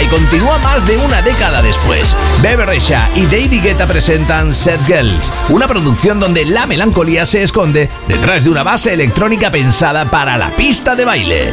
continúa más de una década después. Bebe Rexha y David Guetta presentan Sad Girls, una producción donde la melancolía se esconde detrás de una base electrónica pensada para la pista de baile.